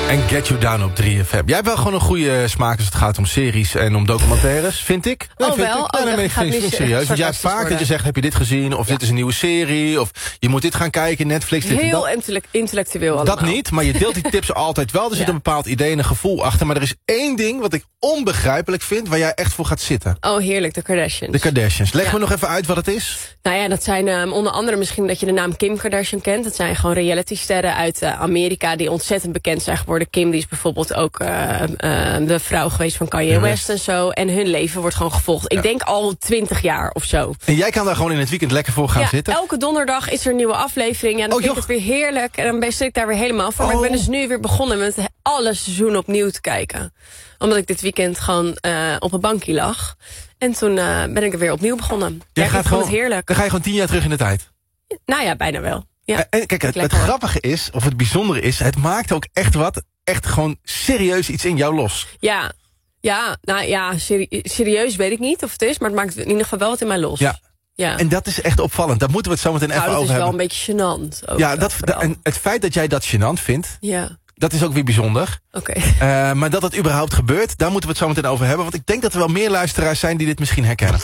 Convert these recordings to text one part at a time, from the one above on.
En Get You Down op 3FM. Jij hebt wel gewoon een goede smaak als het gaat om series en om documentaires, vind ik. Nee, vind wel? Ik. Nee, Nee, ik vind het serieus. Want jij hebt vaak dat je zegt, heb je dit gezien? Of dit is een nieuwe serie? Of je moet dit gaan kijken, Netflix. Dit heel intellectueel allemaal. Dat niet, maar je deelt die tips altijd wel. Er zit een bepaald idee en een gevoel achter. Maar er is één ding wat ik onbegrijpelijk vind, waar jij echt voor gaat zitten. Oh, heerlijk, de Kardashians. De Kardashians. Leg me nog even uit wat het is. Nou ja, dat zijn onder andere misschien dat je de naam Kim Kardashian kent. Dat zijn gewoon realitysterren uit Amerika die ontzettend bekend zijn geworden. Kim die is bijvoorbeeld ook de vrouw geweest van Kanye West en zo. En hun leven wordt gewoon gevolgd. Ik denk al 20 jaar of zo. En jij kan daar gewoon in het weekend lekker voor gaan zitten? Elke donderdag is er een nieuwe aflevering. En dan vind ik het weer heerlijk. En dan zit ik daar weer helemaal voor. Maar ik ben dus nu weer begonnen met alle seizoenen opnieuw te kijken. Omdat ik dit weekend gewoon op een bankje lag. En toen ben ik er weer opnieuw begonnen. Ik vond het heerlijk. Dan ga je gewoon 10 jaar terug in de tijd. Nou ja, bijna wel. Ja. Kijk, het grappige is, of het bijzondere is, het maakt ook echt gewoon serieus iets in jou los. Ja, nou ja, serieus weet ik niet of het is, maar het maakt in ieder geval wel wat in mij los. Ja. En dat is echt opvallend. Daar moeten we het zo meteen even over hebben. Dat is wel een beetje gênant. Ook, en het feit dat jij dat gênant vindt, dat is ook weer bijzonder. Oké. Maar dat het überhaupt gebeurt, daar moeten we het zo meteen over hebben. Want ik denk dat er wel meer luisteraars zijn die dit misschien herkennen.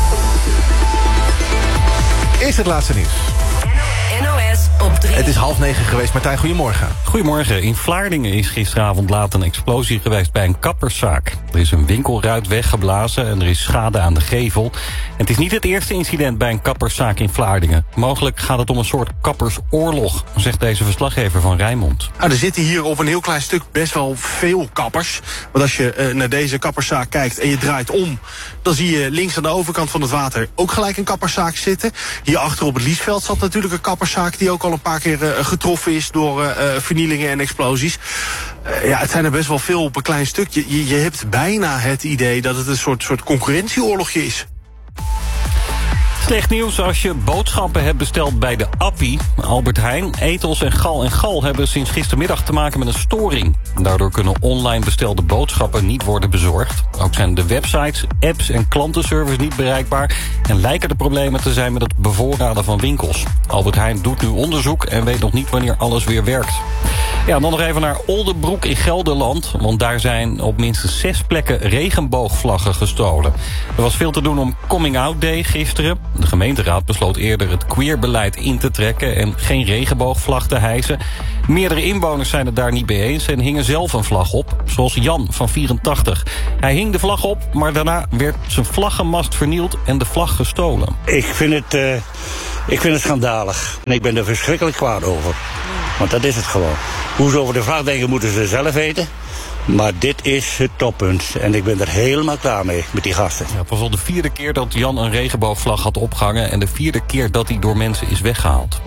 Eerst het laatste nieuws. NOS op 3. Het is 8:30 geweest. Martijn, goedemorgen. Goedemorgen. In Vlaardingen is gisteravond laat een explosie geweest bij een kapperszaak. Er is een winkelruit weggeblazen en er is schade aan de gevel. En het is niet het eerste incident bij een kapperszaak in Vlaardingen. Mogelijk gaat het om een soort kappersoorlog, zegt deze verslaggever van Rijnmond. Nou, er zitten hier op een heel klein stuk best wel veel kappers. Want als je naar deze kapperszaak kijkt en je draait om, dan zie je links aan de overkant van het water ook gelijk een kapperszaak zitten. Hier achter op het Liesveld zat natuurlijk een kapperszaak die ook al een paar keer getroffen is door vernielingen en explosies. Het zijn er best wel veel op een klein stukje. Je hebt bijna het idee dat het een soort concurrentieoorlogje is. Slecht nieuws als je boodschappen hebt besteld bij de Appie. Albert Heijn, Ethos en Gal hebben sinds gistermiddag te maken met een storing. Daardoor kunnen online bestelde boodschappen niet worden bezorgd. Ook zijn de websites, apps en klantenservice niet bereikbaar. En lijken de problemen te zijn met het bevoorraden van winkels. Albert Heijn doet nu onderzoek en weet nog niet wanneer alles weer werkt. Ja, dan nog even naar Oldenbroek in Gelderland. Want daar zijn op minstens 6 plekken regenboogvlaggen gestolen. Er was veel te doen om Coming Out Day gisteren. De gemeenteraad besloot eerder het queerbeleid in te trekken en geen regenboogvlag te hijsen. Meerdere inwoners zijn het daar niet mee eens en hingen zelf een vlag op. Zoals Jan van 84. Hij hing de vlag op, maar daarna werd zijn vlaggenmast vernield en de vlag gestolen. Ik vind het schandalig. En ik ben er verschrikkelijk kwaad over. Want dat is het gewoon. Hoe ze over de vlag denken moeten ze zelf weten. Maar dit is het toppunt. En ik ben er helemaal klaar mee met die gasten. Ja, het was al de 4e keer dat Jan een regenboogvlag had opgehangen. En de 4e keer dat hij door mensen is weggehaald.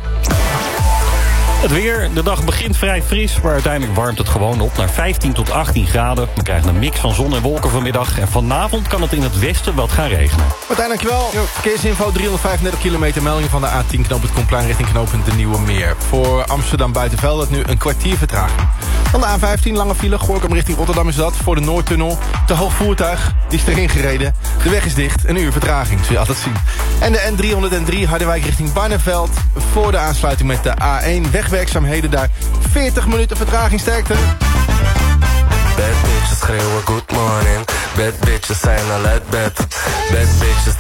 Het weer, de dag begint vrij fris, maar uiteindelijk warmt het gewoon op naar 15 tot 18 graden. We krijgen een mix van zon en wolken vanmiddag. En vanavond kan het in het westen wat gaan regenen. Martijn, dankjewel. Verkeersinfo, 335 kilometer melding van de A10 knooppunt Koenplein richting knooppunt de Nieuwe Meer. Voor Amsterdam Buitenveldert nu een kwartier vertraging. Dan de A15, lange file, Gorinchem richting Rotterdam is dat. Voor de Noordtunnel, te hoog voertuig, die is erin gereden. De weg is dicht, een uur vertraging, zul je altijd zien. En de N303 Harderwijk richting Barneveld. Voor de aansluiting met de A1 wegwerkzaamheden daar 40 minuten vertraging, sterkte. Bad bitches schreeuwen good morning. Bad bitches zijn al uit bed. Bad bitches